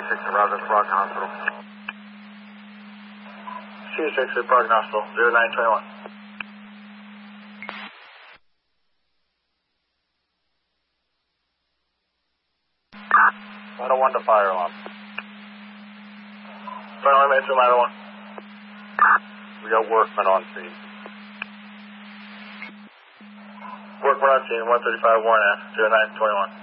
C6 at Roger Brockton Hospital. C6 at Brockton Hospital, 0921. Vital 1 to fire alarm. Final minutes to Vital 1. We got workmen on scene. Workman on scene, 135 Warren Ave, 0921.